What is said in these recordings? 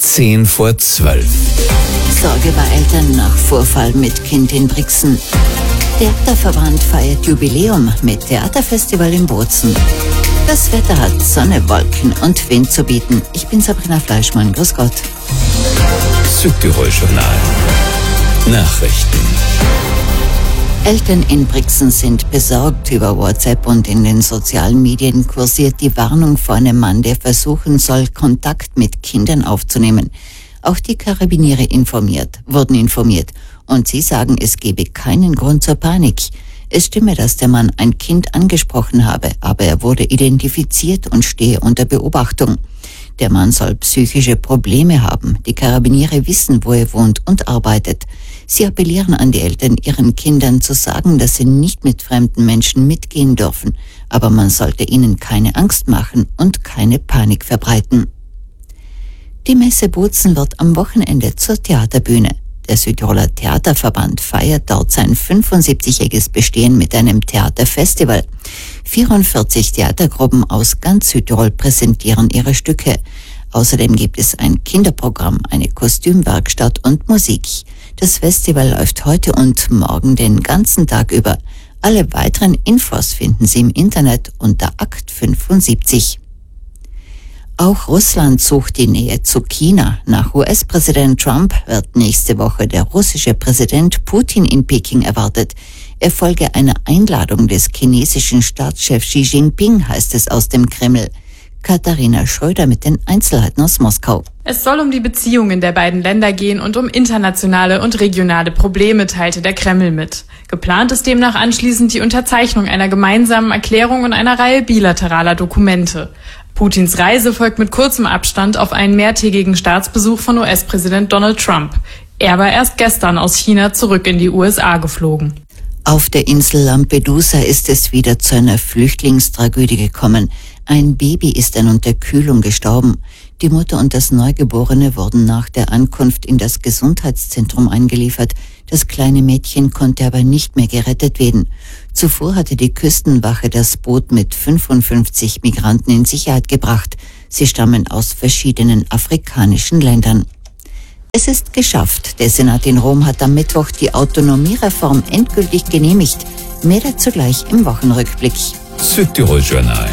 10:10. Sorge bei Eltern nach Vorfall mit Kind in Brixen. Theaterverband feiert Jubiläum mit Theaterfestival in Bozen. Das Wetter hat Sonne, Wolken und Wind zu bieten. Ich bin Sabrina Fleischmann. Grüß Gott. Südtirol-Journal. Nachrichten. Eltern in Brixen sind besorgt. Über WhatsApp und in den sozialen Medien kursiert die Warnung vor einem Mann, der versuchen soll, Kontakt mit Kindern aufzunehmen. Auch die Karabiniere wurden informiert. Und sie sagen, es gebe keinen Grund zur Panik. Es stimme, dass der Mann ein Kind angesprochen habe, aber er wurde identifiziert und stehe unter Beobachtung. Der Mann soll psychische Probleme haben. Die Karabiniere wissen, wo er wohnt und arbeitet. Sie appellieren an die Eltern, ihren Kindern zu sagen, dass sie nicht mit fremden Menschen mitgehen dürfen. Aber man sollte ihnen keine Angst machen und keine Panik verbreiten. Die Messe Bozen wird am Wochenende zur Theaterbühne. Der Südtiroler Theaterverband feiert dort sein 75-jähriges Bestehen mit einem Theaterfestival. 44 Theatergruppen aus ganz Südtirol präsentieren ihre Stücke. Außerdem gibt es ein Kinderprogramm, eine Kostümwerkstatt und Musik. Das Festival läuft heute und morgen den ganzen Tag über. Alle weiteren Infos finden Sie im Internet unter Akt 75. Auch Russland sucht die Nähe zu China. Nach US-Präsident Trump wird nächste Woche der russische Präsident Putin in Peking erwartet. Er folge einer Einladung des chinesischen Staatschefs Xi Jinping, heißt es aus dem Kreml. Katharina Schröder mit den Einzelheiten aus Moskau. Es soll um die Beziehungen der beiden Länder gehen und um internationale und regionale Probleme, teilte der Kreml mit. Geplant ist demnach anschließend die Unterzeichnung einer gemeinsamen Erklärung und einer Reihe bilateraler Dokumente. Putins Reise folgt mit kurzem Abstand auf einen mehrtägigen Staatsbesuch von US-Präsident Donald Trump. Er war erst gestern aus China zurück in die USA geflogen. Auf der Insel Lampedusa ist es wieder zu einer Flüchtlingstragödie gekommen. Ein Baby ist an Unterkühlung gestorben. Die Mutter und das Neugeborene wurden nach der Ankunft in das Gesundheitszentrum eingeliefert. Das kleine Mädchen konnte aber nicht mehr gerettet werden. Zuvor hatte die Küstenwache das Boot mit 55 Migranten in Sicherheit gebracht. Sie stammen aus verschiedenen afrikanischen Ländern. Es ist geschafft. Der Senat in Rom hat am Mittwoch die Autonomiereform endgültig genehmigt. Mehr dazu gleich im Wochenrückblick. Südtirol-Journal.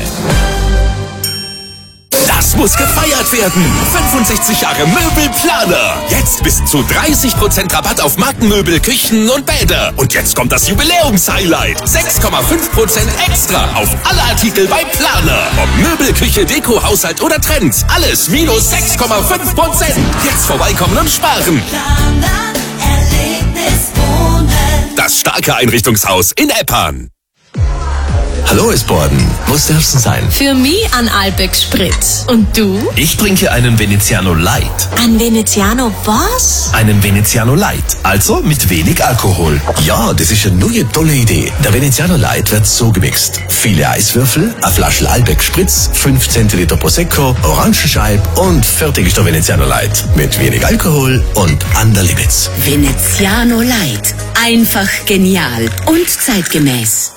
Das muss gefeiert werden. 65 Jahre Möbelplaner. Jetzt bis zu 30% Rabatt auf Markenmöbel, Küchen und Bäder. Und jetzt kommt das Jubiläumshighlight. 6,5% extra auf alle Artikel bei Planer. Ob Möbel, Küche, Deko, Haushalt oder Trends. Alles minus 6,5%. Jetzt vorbeikommen und sparen. Planer Erlebnis Wohnen. Das starke Einrichtungshaus in Eppan. Hallo Esborden, was darf's denn sein? Für mich ein Alpex Spritz. Und du? Ich trinke einen Veneziano Light. Ein Veneziano was? Einen Veneziano Light, also mit wenig Alkohol. Ja, das ist eine neue tolle Idee. Der Veneziano Light wird so gemixt. Viele Eiswürfel, eine Flasche Alpex Spritz, 5 Zentiliter Prosecco, Orangenscheib und fertig ist der Veneziano Light. Mit wenig Alkohol und an der Limits. Veneziano Light. Einfach genial und zeitgemäß.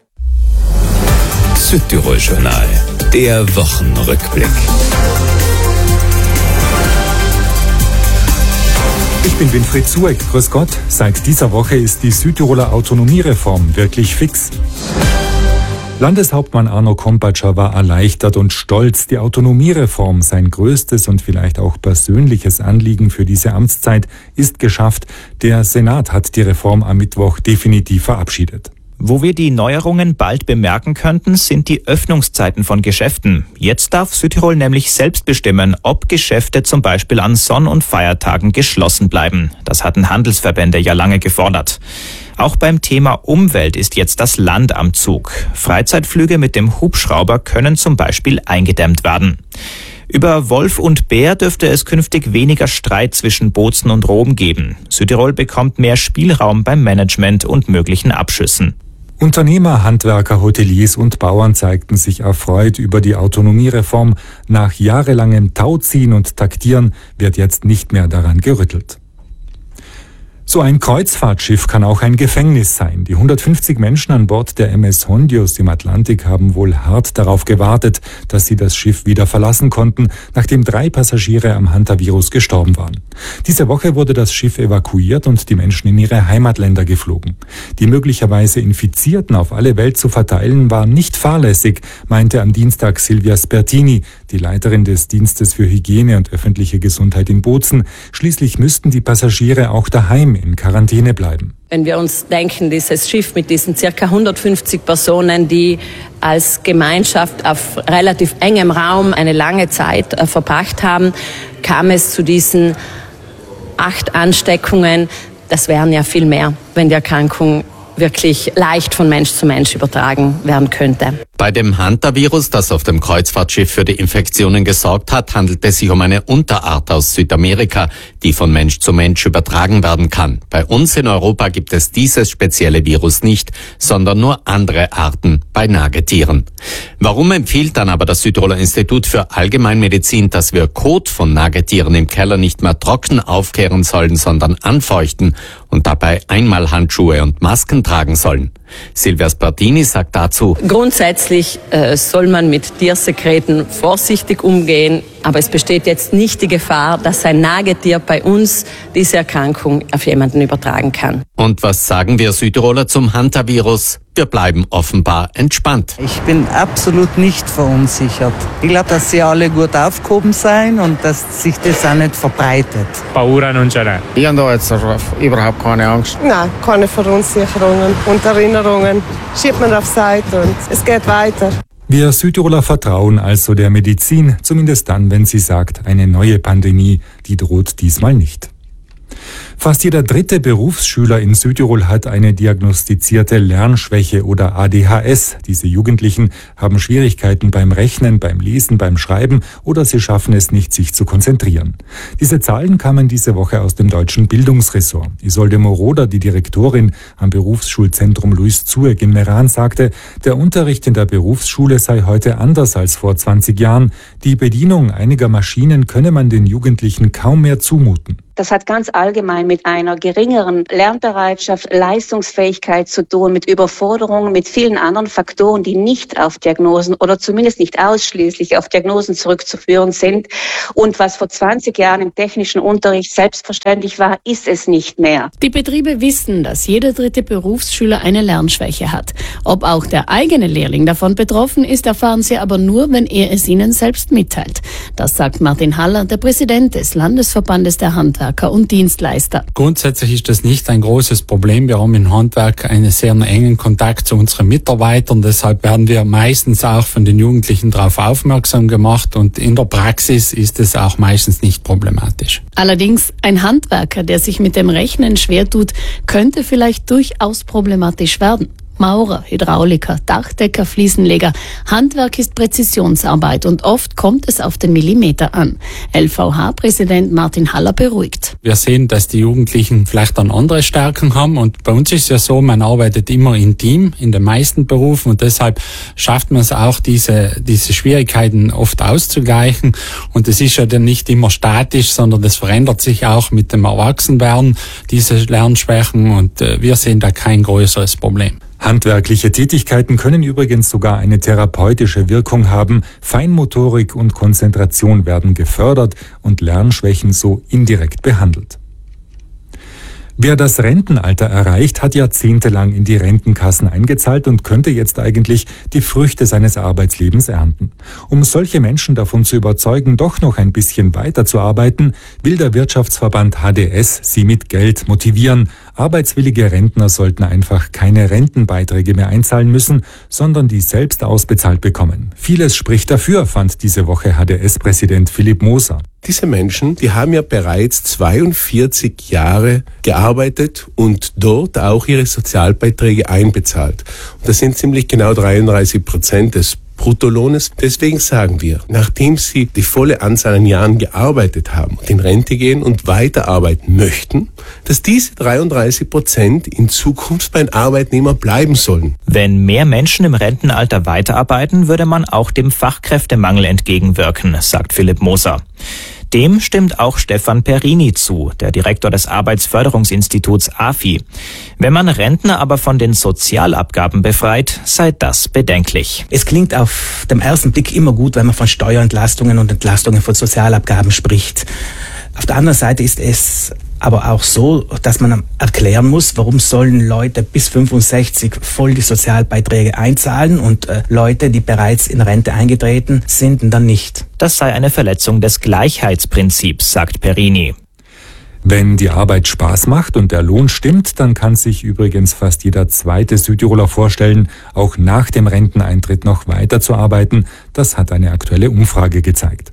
Südtirol-Journal. Der Wochenrückblick. Ich bin Winfried Zueck. Grüß Gott. Seit dieser Woche ist die Südtiroler Autonomiereform wirklich fix. Landeshauptmann Arno Kompatscher war erleichtert und stolz. Die Autonomiereform, sein größtes und vielleicht auch persönliches Anliegen für diese Amtszeit, ist geschafft. Der Senat hat die Reform am Mittwoch definitiv verabschiedet. Wo wir die Neuerungen bald bemerken könnten, sind die Öffnungszeiten von Geschäften. Jetzt darf Südtirol nämlich selbst bestimmen, ob Geschäfte zum Beispiel an Sonn- und Feiertagen geschlossen bleiben. Das hatten Handelsverbände ja lange gefordert. Auch beim Thema Umwelt ist jetzt das Land am Zug. Freizeitflüge mit dem Hubschrauber können zum Beispiel eingedämmt werden. Über Wolf und Bär dürfte es künftig weniger Streit zwischen Bozen und Rom geben. Südtirol bekommt mehr Spielraum beim Management und möglichen Abschüssen. Unternehmer, Handwerker, Hoteliers und Bauern zeigten sich erfreut über die Autonomiereform. Nach jahrelangem Tauziehen und Taktieren wird jetzt nicht mehr daran gerüttelt. So ein Kreuzfahrtschiff kann auch ein Gefängnis sein. Die 150 Menschen an Bord der MS Hondius im Atlantik haben wohl hart darauf gewartet, dass sie das Schiff wieder verlassen konnten, nachdem 3 Passagiere am Hantavirus gestorben waren. Diese Woche wurde das Schiff evakuiert und die Menschen in ihre Heimatländer geflogen. Die möglicherweise Infizierten auf alle Welt zu verteilen, war nicht fahrlässig, meinte am Dienstag Silvia Spertini, die Leiterin des Dienstes für Hygiene und öffentliche Gesundheit in Bozen. Schließlich müssten die Passagiere auch daheim in Quarantäne bleiben. Wenn wir uns denken, dieses Schiff mit diesen circa 150 Personen, die als Gemeinschaft auf relativ engem Raum eine lange Zeit verbracht haben, kam es zu diesen 8 Ansteckungen. Das wären ja viel mehr, wenn die Erkrankung wirklich leicht von Mensch zu Mensch übertragen werden könnte. Bei dem Hantavirus, das auf dem Kreuzfahrtschiff für die Infektionen gesorgt hat, handelt es sich um eine Unterart aus Südamerika, die von Mensch zu Mensch übertragen werden kann. Bei uns in Europa gibt es dieses spezielle Virus nicht, sondern nur andere Arten bei Nagetieren. Warum empfiehlt dann aber das Südtiroler Institut für Allgemeinmedizin, dass wir Kot von Nagetieren im Keller nicht mehr trocken aufkehren sollen, sondern anfeuchten und dabei Einmalhandschuhe und Masken tragen sollen? Silvia Spertini sagt dazu: Grundsätzlich soll man mit Tiersekreten vorsichtig umgehen, aber es besteht jetzt nicht die Gefahr, dass ein Nagetier bei uns diese Erkrankung auf jemanden übertragen kann. Und was sagen wir Südtiroler zum Hantavirus? Wir bleiben offenbar entspannt. Ich bin absolut nicht verunsichert. Ich glaube, dass sie alle gut aufgehoben sein und dass sich das auch nicht verbreitet. Paura non ce n'è. Ich habe da jetzt überhaupt keine Angst. Nein, keine Verunsicherungen und Erinnerungen. Schiebt man auf Seite und es geht weiter. Wir Südtiroler vertrauen also der Medizin, zumindest dann, wenn sie sagt, eine neue Pandemie, die droht diesmal nicht. Fast jeder 3. Berufsschüler in Südtirol hat eine diagnostizierte Lernschwäche oder ADHS. Diese Jugendlichen haben Schwierigkeiten beim Rechnen, beim Lesen, beim Schreiben oder sie schaffen es nicht, sich zu konzentrieren. Diese Zahlen kamen diese Woche aus dem deutschen Bildungsressort. Isolde Moroder, die Direktorin am Berufsschulzentrum Louis Zueg in Meran, sagte, der Unterricht in der Berufsschule sei heute anders als vor 20 Jahren. Die Bedienung einiger Maschinen könne man den Jugendlichen kaum mehr zumuten. Das hat ganz allgemein mit einer geringeren Lernbereitschaft, Leistungsfähigkeit zu tun, mit Überforderungen, mit vielen anderen Faktoren, die nicht auf Diagnosen oder zumindest nicht ausschließlich auf Diagnosen zurückzuführen sind. Und was vor 20 Jahren im technischen Unterricht selbstverständlich war, ist es nicht mehr. Die Betriebe wissen, dass jeder 3. Berufsschüler eine Lernschwäche hat. Ob auch der eigene Lehrling davon betroffen ist, erfahren sie aber nur, wenn er es ihnen selbst mitteilt. Das sagt Martin Haller, der Präsident des Landesverbandes der Handwerker und Dienstleister. Grundsätzlich ist das nicht ein großes Problem. Wir haben im Handwerk einen sehr engen Kontakt zu unseren Mitarbeitern. Deshalb werden wir meistens auch von den Jugendlichen darauf aufmerksam gemacht und in der Praxis ist es auch meistens nicht problematisch. Allerdings, ein Handwerker, der sich mit dem Rechnen schwer tut, könnte vielleicht durchaus problematisch werden. Maurer, Hydrauliker, Dachdecker, Fliesenleger. Handwerk ist Präzisionsarbeit und oft kommt es auf den Millimeter an. LVH-Präsident Martin Haller beruhigt. Wir sehen, dass die Jugendlichen vielleicht dann andere Stärken haben und bei uns ist es ja so, man arbeitet immer im Team, in den meisten Berufen und deshalb schafft man es auch, diese Schwierigkeiten oft auszugleichen und es ist ja dann nicht immer statisch, sondern das verändert sich auch mit dem Erwachsenwerden, diese Lernschwächen und wir sehen da kein größeres Problem. Handwerkliche Tätigkeiten können übrigens sogar eine therapeutische Wirkung haben. Feinmotorik und Konzentration werden gefördert und Lernschwächen so indirekt behandelt. Wer das Rentenalter erreicht, hat jahrzehntelang in die Rentenkassen eingezahlt und könnte jetzt eigentlich die Früchte seines Arbeitslebens ernten. Um solche Menschen davon zu überzeugen, doch noch ein bisschen weiterzuarbeiten, will der Wirtschaftsverband HDS sie mit Geld motivieren. Arbeitswillige Rentner sollten einfach keine Rentenbeiträge mehr einzahlen müssen, sondern die selbst ausbezahlt bekommen. Vieles spricht dafür, fand diese Woche HDS-Präsident Philipp Moser. Diese Menschen, die haben ja bereits 42 Jahre gearbeitet und dort auch ihre Sozialbeiträge einbezahlt. Und das sind ziemlich genau 33% des Bruttolohnes. Deswegen sagen wir, nachdem sie die volle Anzahl an Jahren gearbeitet haben und in Rente gehen und weiterarbeiten möchten, dass diese 33% in Zukunft beim Arbeitnehmer bleiben sollen. Wenn mehr Menschen im Rentenalter weiterarbeiten, würde man auch dem Fachkräftemangel entgegenwirken, sagt Philipp Moser. Dem stimmt auch Stefan Perini zu, der Direktor des Arbeitsförderungsinstituts AFI. Wenn man Rentner aber von den Sozialabgaben befreit, sei das bedenklich. Es klingt auf den ersten Blick immer gut, wenn man von Steuerentlastungen und Entlastungen von Sozialabgaben spricht. Auf der anderen Seite ist es aber auch so, dass man erklären muss, warum sollen Leute bis 65 voll die Sozialbeiträge einzahlen und Leute, die bereits in Rente eingetreten sind, dann nicht. Das sei eine Verletzung des Gleichheitsprinzips, sagt Perini. Wenn die Arbeit Spaß macht und der Lohn stimmt, dann kann sich übrigens fast jeder zweite Südtiroler vorstellen, auch nach dem Renteneintritt noch weiterzuarbeiten. Das hat eine aktuelle Umfrage gezeigt.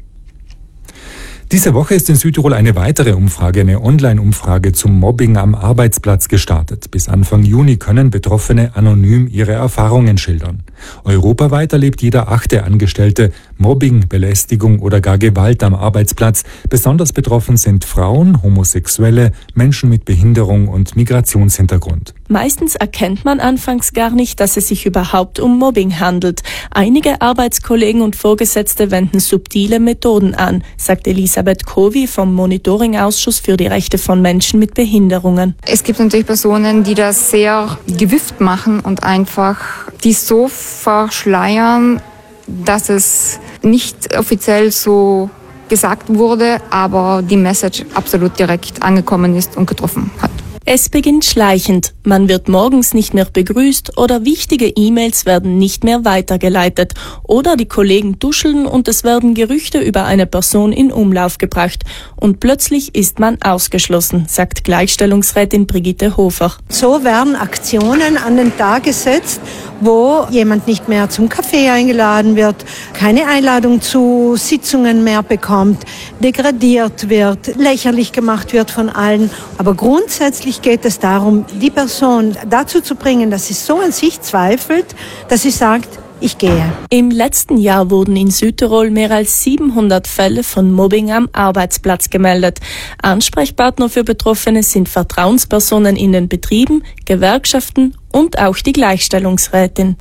Diese Woche ist in Südtirol eine weitere Umfrage, eine Online-Umfrage zum Mobbing am Arbeitsplatz gestartet. Bis Anfang Juni können Betroffene anonym ihre Erfahrungen schildern. Europaweit erlebt jeder 8. Angestellte Mobbing, Belästigung oder gar Gewalt am Arbeitsplatz. Besonders betroffen sind Frauen, Homosexuelle, Menschen mit Behinderung und Migrationshintergrund. Meistens erkennt man anfangs gar nicht, dass es sich überhaupt um Mobbing handelt. Einige Arbeitskollegen und Vorgesetzte wenden subtile Methoden an, sagt Elisabeth Kovi vom Monitoring-Ausschuss für die Rechte von Menschen mit Behinderungen. Es gibt natürlich Personen, die das sehr gewifft machen und einfach die so verschleiern, dass es nicht offiziell so gesagt wurde, aber die Message absolut direkt angekommen ist und getroffen hat. Es beginnt schleichend. Man wird morgens nicht mehr begrüßt oder wichtige E-Mails werden nicht mehr weitergeleitet. Oder die Kollegen tuscheln und es werden Gerüchte über eine Person in Umlauf gebracht. Und plötzlich ist man ausgeschlossen, sagt Gleichstellungsrätin Brigitte Hofer. So werden Aktionen an den Tag gesetzt, wo jemand nicht mehr zum Kaffee eingeladen wird, keine Einladung zu Sitzungen mehr bekommt, degradiert wird, lächerlich gemacht wird von allen. Aber grundsätzlich geht es darum, die Person dazu zu bringen, dass sie so an sich zweifelt, dass sie sagt, ich gehe. Im letzten Jahr wurden in Südtirol mehr als 700 Fälle von Mobbing am Arbeitsplatz gemeldet. Ansprechpartner für Betroffene sind Vertrauenspersonen in den Betrieben, Gewerkschaften und auch die Gleichstellungsrätin.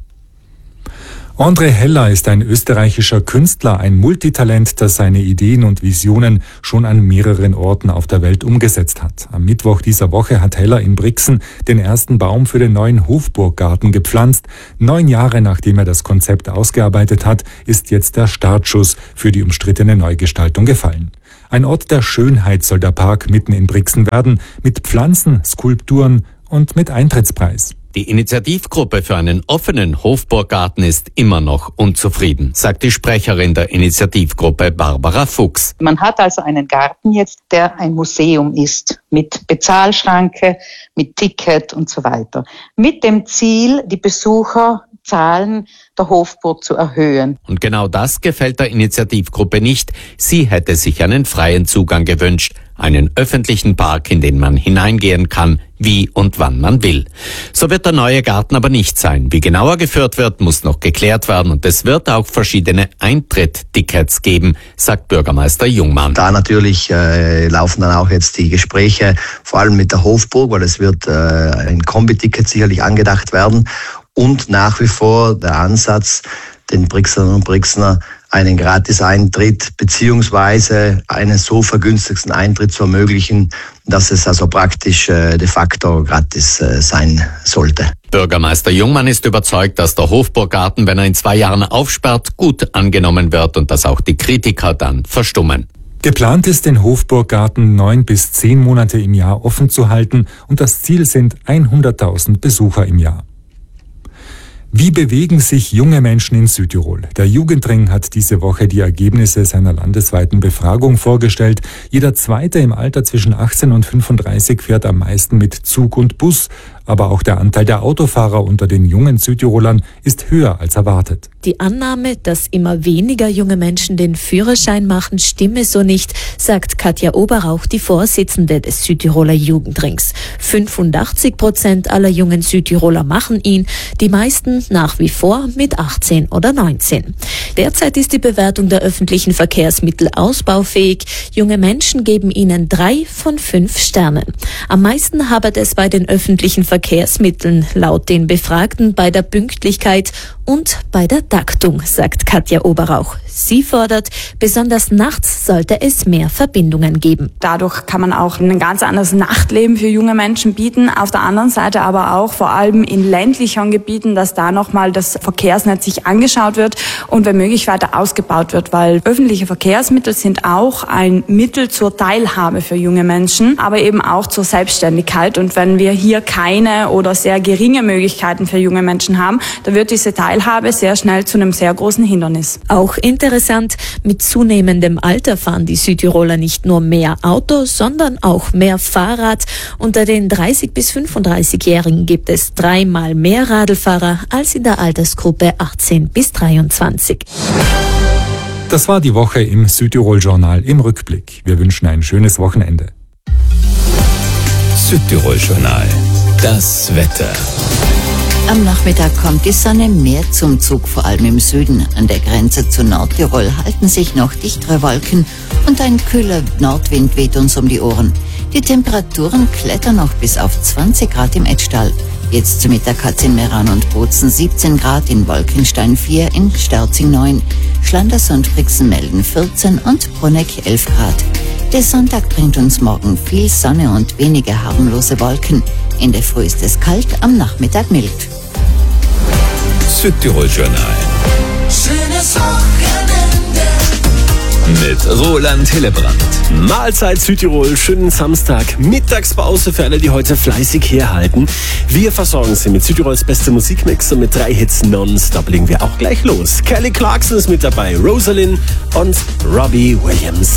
André Heller ist ein österreichischer Künstler, ein Multitalent, das seine Ideen und Visionen schon an mehreren Orten auf der Welt umgesetzt hat. Am Mittwoch dieser Woche hat Heller in Brixen den ersten Baum für den neuen Hofburggarten gepflanzt. 9 Jahre nachdem er das Konzept ausgearbeitet hat, ist jetzt der Startschuss für die umstrittene Neugestaltung gefallen. Ein Ort der Schönheit soll der Park mitten in Brixen werden, mit Pflanzen, Skulpturen und mit Eintrittspreis. Die Initiativgruppe für einen offenen Hofburggarten ist immer noch unzufrieden, sagt die Sprecherin der Initiativgruppe Barbara Fuchs. Man hat also einen Garten jetzt, der ein Museum ist, mit Bezahlschranke, mit Ticket und so weiter. Mit dem Ziel, die Besucherzahlen der Hofburg zu erhöhen. Und genau das gefällt der Initiativgruppe nicht. Sie hätte sich einen freien Zugang gewünscht. Einen öffentlichen Park, in den man hineingehen kann, wie und wann man will. So wird der neue Garten aber nicht sein. Wie genauer geführt wird, muss noch geklärt werden und es wird auch verschiedene Eintritt-Tickets geben, sagt Bürgermeister Jungmann. Da natürlich laufen dann auch jetzt die Gespräche, vor allem mit der Hofburg, weil es wird ein Kombi-Ticket sicherlich angedacht werden und nach wie vor der Ansatz, den Brixnerinnen und Brixner einen Gratis-Eintritt beziehungsweise einen so vergünstigsten Eintritt zu ermöglichen, dass es also praktisch de facto gratis sein sollte. Bürgermeister Jungmann ist überzeugt, dass der Hofburggarten, wenn er in 2 Jahren aufsperrt, gut angenommen wird und dass auch die Kritiker dann verstummen. Geplant ist, den Hofburggarten 9 bis 10 Monate im Jahr offen zu halten und das Ziel sind 100.000 Besucher im Jahr. Wie bewegen sich junge Menschen in Südtirol? Der Jugendring hat diese Woche die Ergebnisse seiner landesweiten Befragung vorgestellt. Jeder Zweite im Alter zwischen 18 und 35 fährt am meisten mit Zug und Bus. Aber auch der Anteil der Autofahrer unter den jungen Südtirolern ist höher als erwartet. Die Annahme, dass immer weniger junge Menschen den Führerschein machen, stimme so nicht, sagt Katja Oberrauch, die Vorsitzende des Südtiroler Jugendrings. 85% aller jungen Südtiroler machen ihn, die meisten nach wie vor mit 18 oder 19. Derzeit ist die Bewertung der öffentlichen Verkehrsmittel ausbaufähig. Junge Menschen geben ihnen 3 von 5 Sternen. Am meisten hapert es bei den öffentlichen Verkehrsmitteln Verkehrsmitteln laut den Befragten bei der Pünktlichkeit und bei der Taktung, sagt Katja Oberrauch. Sie fordert, besonders nachts sollte es mehr Verbindungen geben. Dadurch kann man auch ein ganz anderes Nachtleben für junge Menschen bieten. Auf der anderen Seite aber auch vor allem in ländlicheren Gebieten, dass da nochmal das Verkehrsnetz sich angeschaut wird und wenn möglich weiter ausgebaut wird, weil öffentliche Verkehrsmittel sind auch ein Mittel zur Teilhabe für junge Menschen, aber eben auch zur Selbstständigkeit. Und wenn wir hier keine oder sehr geringe Möglichkeiten für junge Menschen haben, dann wird diese Teilhabe sehr schnell zu einem sehr großen Hindernis. Auch interessant, mit zunehmendem Alter fahren die Südtiroler nicht nur mehr Auto, sondern auch mehr Fahrrad. Unter den 30- bis 35-Jährigen gibt es 3-mal mehr Radlfahrer als in der Altersgruppe 18 bis 23. Das war die Woche im Südtirol-Journal im Rückblick. Wir wünschen ein schönes Wochenende. Südtirol-Journal. Das Wetter. Am Nachmittag kommt die Sonne mehr zum Zug, vor allem im Süden. An der Grenze zu Nordtirol halten sich noch dichtere Wolken und ein kühler Nordwind weht uns um die Ohren. Die Temperaturen klettern noch bis auf 20 Grad im Etschtal. Jetzt zu Mittag hat es in Meran und Bozen 17 Grad, in Wolkenstein 4, in Sterzing 9, Schlanders und Brixen melden 14 und Bruneck 11 Grad. Der Sonntag bringt uns morgen viel Sonne und wenige harmlose Wolken. In der Früh ist es kalt, am Nachmittag mild. Südtirol-Journal. Schönes Wochenende mit Roland Hillebrand. Mahlzeit Südtirol, schönen Samstag. Mittagspause für alle, die heute fleißig herhalten. Wir versorgen Sie mit Südtirols beste Musikmix und mit 3 Hits nonstop legen wir auch gleich los. Kelly Clarkson ist mit dabei, Rosalind und Robbie Williams.